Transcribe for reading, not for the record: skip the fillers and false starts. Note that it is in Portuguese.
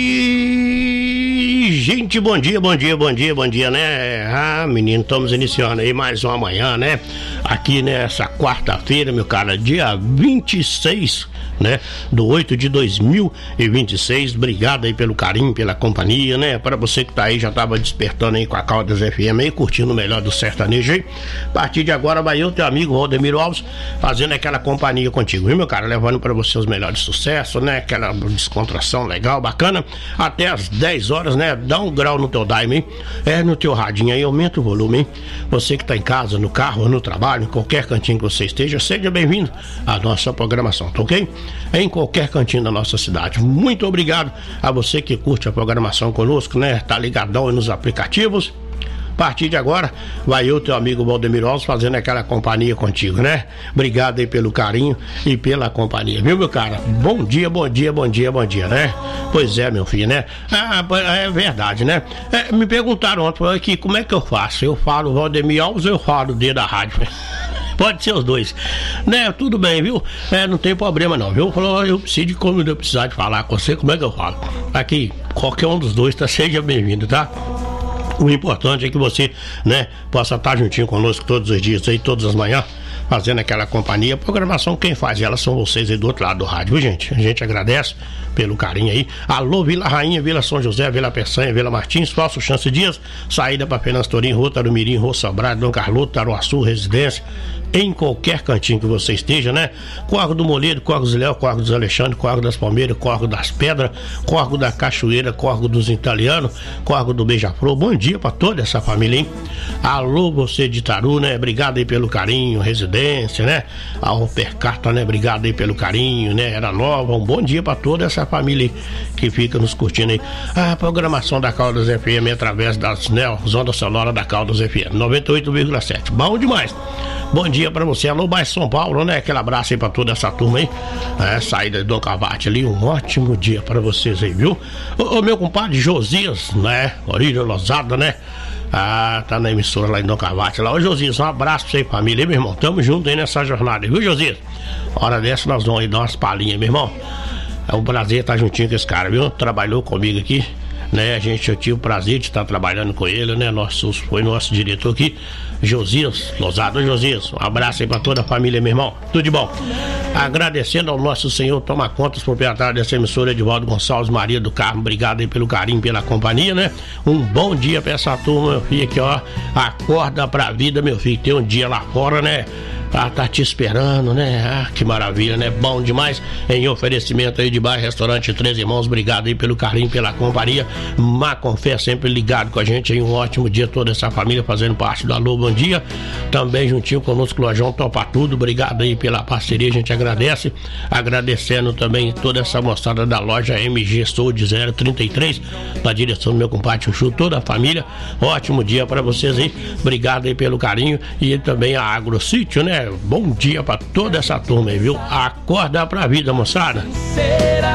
Gente, bom dia, né? Ah, menino, estamos iniciando aí mais uma manhã, né? Aqui nessa quarta-feira, meu cara, dia 26, né? Do 8 de 2026. Obrigado aí pelo carinho, pela companhia, né? Para você que tá aí, já tava despertando aí com a Caldas FM aí, curtindo o melhor do sertanejo aí. A partir de agora vai eu, teu amigo Valdemiro Alves, fazendo aquela companhia contigo, viu, meu cara? Levando para você os melhores sucessos, né? Aquela descontração legal, bacana, até as 10 horas, né? Dá um grau no teu daime, hein? No teu radinho aí, aumenta o volume, hein? Você que tá em casa, no carro, no trabalho, em qualquer cantinho que você esteja, seja bem-vindo à nossa programação, tá ok? Em qualquer cantinho da nossa cidade. Muito obrigado a você que curte a programação conosco, né? Tá ligadão aí nos aplicativos. A partir de agora, vai eu, teu amigo Valdemiro Alves, fazendo aquela companhia contigo, né? Obrigado aí pelo carinho e pela companhia, viu, meu cara? Bom dia, né? Pois é, meu filho, né? Ah, é verdade, né? Me perguntaram ontem aqui, como é que eu faço? Eu falo Valdemiro Alves ou eu falo dentro da rádio? Pode ser os dois, né? Tudo bem, viu? Não tem problema não, viu? Falou, eu preciso de como eu precisar de falar com você, como é que eu falo? Aqui, qualquer um dos dois, tá? Seja bem-vindo, tá? O importante é que você, né, possa estar juntinho conosco todos os dias aí, todas as manhãs, fazendo aquela companhia. A programação, quem faz ela são vocês aí do outro lado do rádio, viu, gente? A gente agradece pelo carinho aí. Alô, Vila Rainha, Vila São José, Vila Peçanha, Vila Martins, Falso Chance Dias, saída para Fernando Torim, Rua Tarumirim, Rua Sobrado, Dom Carloto, Taruaçu, Residência, em qualquer cantinho que você esteja, né? Córrego do Moledo, Córrego dos Léo, Córrego dos Alexandre, Córrego das Palmeiras, Córrego das Pedras, Córrego da Cachoeira, Córrego dos Italianos, Córrego do Beija-Flor. Bom dia pra toda essa família, hein? Alô, você de Itaru, né? Obrigado aí pelo carinho, Residência, né? A Opercarta, né? Obrigado aí pelo carinho, né? Era Nova, um bom dia pra toda essa família que fica nos curtindo aí. A programação da Caldas FM através das, né, ondas sonoras da Caldas FM 98,7. Bom demais. Bom dia pra você, alô, Bairro São Paulo, né? Aquele abraço aí pra toda essa turma aí. Saída de Dom Cavate ali, um ótimo dia pra vocês aí, viu? O meu compadre Josias, né? Orelha Losada, né? Tá na emissora lá em Dom Cavate lá. Ô, Josias, um abraço pra você, família, meu irmão. Tamo junto aí nessa jornada, viu, Josias? Hora dessa nós vamos aí dar umas palhinhas, meu irmão. É um prazer estar juntinho com esse cara, viu? Trabalhou comigo aqui, né? Eu tive o prazer de estar trabalhando com ele, né? Foi nosso diretor aqui, Josias Losado. Josias, um abraço aí pra toda a família, meu irmão. Tudo de bom. Agradecendo ao nosso senhor Toma Contas, proprietário dessa emissora, Edivaldo Gonçalves Maria do Carmo. Obrigado aí pelo carinho, pela companhia, né? Um bom dia pra essa turma, meu filho, aqui, ó. Acorda pra vida, meu filho. Tem um dia lá fora, né? Tá te esperando, né? Que maravilha, né? Bom demais. Em oferecimento aí de bar, restaurante Três Irmãos. Obrigado aí pelo carinho, pela companhia. Macofé sempre ligado com a gente aí. Um ótimo dia, toda essa família fazendo parte do Alô, bom dia. Também juntinho conosco, Lojão Topa Tudo. Obrigado aí pela parceria, a gente agradece. Agradecendo também toda essa moçada da loja MG Sold 033, na direção do meu compadre Chuchu, toda a família. Ótimo dia pra vocês aí. Obrigado aí pelo carinho. E também a AgroSítio, né? Bom dia pra toda essa turma aí, viu? Acorda pra vida, moçada.